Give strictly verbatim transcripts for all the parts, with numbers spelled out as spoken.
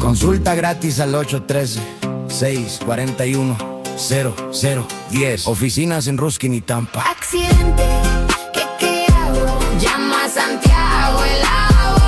Consulta gratis al ocho uno tres, seis cuatro uno, cero cero uno cero. Oficinas en Ruskin y Tampa. Accidente, ¿qué, qué hago? Llama a Santiago, el abogado.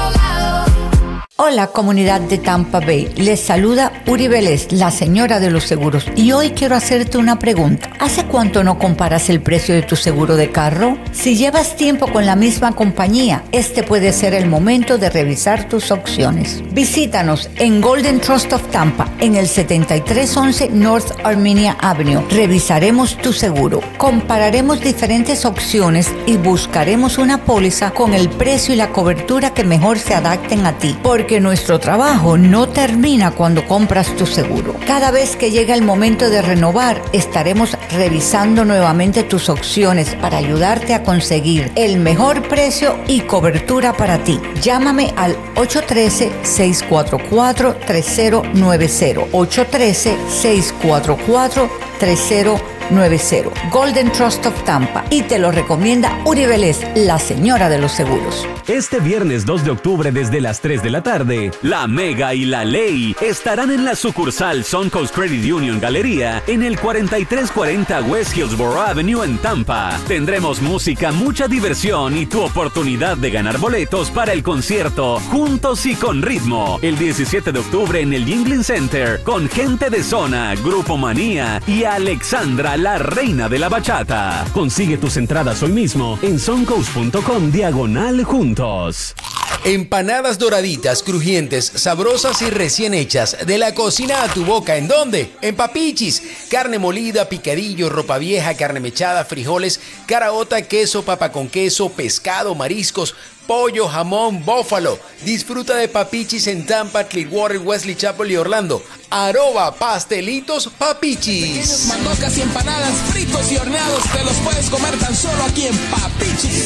Hola, comunidad de Tampa Bay. Les saluda Uri Vélez, la señora de los seguros. Y hoy quiero hacerte una pregunta. ¿Hace cuánto no comparas el precio de tu seguro de carro? Si llevas tiempo con la misma compañía, este puede ser el momento de revisar tus opciones. Visítanos en Golden Trust of Tampa, en el setenta y tres once North Armenia Avenue. Revisaremos tu seguro, compararemos diferentes opciones y buscaremos una póliza con el precio y la cobertura que mejor se adapten a ti. Porque nuestro trabajo no termina cuando compras tu seguro. Cada vez que llega el momento de renovar, estaremos revisando nuevamente tus opciones para ayudarte a conseguir el mejor precio y cobertura para ti. Llámame al ocho uno tres, seis cuatro cuatro, tres cero nueve cero. ocho uno tres, seis cuatro cuatro, tres cero nueve cero. Golden Trust of Tampa. Y te lo recomienda Uri Vélez, la señora de los seguros. Este viernes dos de octubre desde las tres de la tarde, La Mega y La Ley estarán en la sucursal Suncoast Credit Union Galería en el cuarenta y tres cuarenta West Hillsborough Avenue en Tampa. Tendremos música, mucha diversión y tu oportunidad de ganar boletos para el concierto Juntos y con Ritmo el diecisiete de octubre en el Yingling Center con Gente de Zona, Grupo Manía y Alexandra, la reina de la bachata. Consigue tus entradas hoy mismo en suncoast punto com diagonal juntos. Empanadas doraditas, crujientes, sabrosas y recién hechas. De la cocina a tu boca. ¿En dónde? En Papichis. Carne molida, picadillo, ropa vieja, carne mechada, frijoles, caraota, queso, papa con queso, pescado, mariscos, pollo, jamón, bófalo. Disfruta de Papichis en Tampa, Clearwater, Wesley Chapel y Orlando. Arroba Pastelitos Papichis. Mandocas y empanadas, fritos y horneados, te los puedes comer tan solo aquí en Papichis.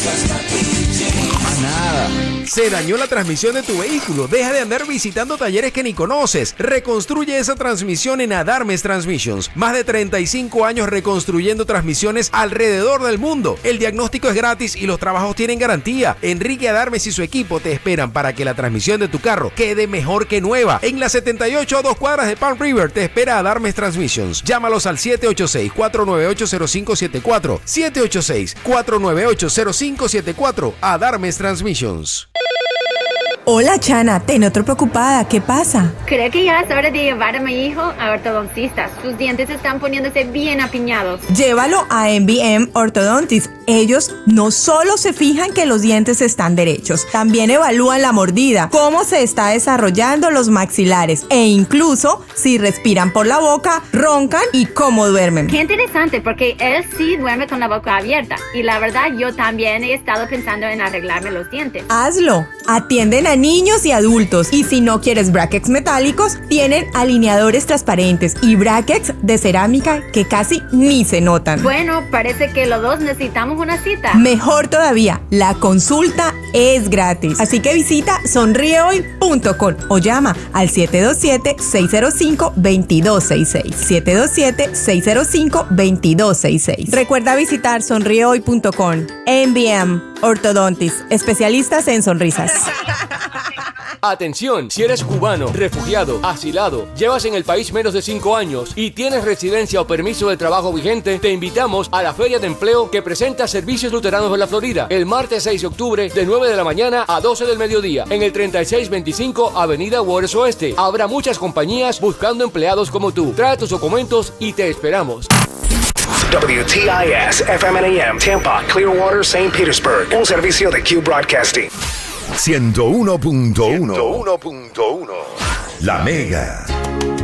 Nada. Se dañó la transmisión de tu vehículo. Deja de andar visitando talleres que ni conoces. Reconstruye esa transmisión en Adarmes Transmissions. Más de treinta y cinco años reconstruyendo transmisiones alrededor del mundo. El diagnóstico es gratis y los trabajos tienen garantía. Enrique Adarmes y su equipo te esperan para que la transmisión de tu carro quede mejor que nueva. En la setenta y ocho a dos cuadras de Palm River te espera Adarmes Transmissions. Llámalos al siete ocho seis, cuatro nueve ocho, cero cinco siete cuatro. siete ocho seis, cuatro nueve ocho, cero cinco siete cuatro. Adarmes Transmissions. Hola, Chana, te noto preocupada. ¿Qué pasa? Creo que ya es hora de llevar a mi hijo a ortodoncista. Sus dientes están poniéndose bien apiñados. Llévalo a M B M Orthodontics. Ellos no solo se fijan que los dientes están derechos, también evalúan la mordida, cómo se está desarrollando los maxilares e incluso si respiran por la boca, roncan y cómo duermen. Qué interesante, porque él sí duerme con la boca abierta. Y la verdad, yo también he estado pensando en arreglarme los dientes. Hazlo. Atienden a niños y adultos. Y si no quieres brackets metálicos, tienen alineadores transparentes y brackets de cerámica que casi ni se notan. Bueno, parece que los dos necesitamos una cita. Mejor todavía, la consulta es gratis. Así que visita sonríe hoy punto com o llama al siete dos siete, seis cero cinco, dos dos seis seis. siete dos siete, seis cero cinco, dos dos seis seis. Recuerda visitar sonríe hoy punto com. M B M Orthodontics, especialistas en sonrisas. Atención, si eres cubano, refugiado, asilado, llevas en el país menos de cinco años y tienes residencia o permiso de trabajo vigente, te invitamos a la Feria de Empleo que presenta Servicios Luteranos de la Florida el martes seis de octubre de nueve de la mañana a doce del mediodía en el treinta y seis veinticinco Avenida Waters Oeste. Habrá muchas compañías buscando empleados como tú. Trae tus documentos y te esperamos. W T I S F M N A M Tampa, Clearwater, Saint Petersburg. Un servicio de Q Broadcasting. ciento uno punto uno. La Mega.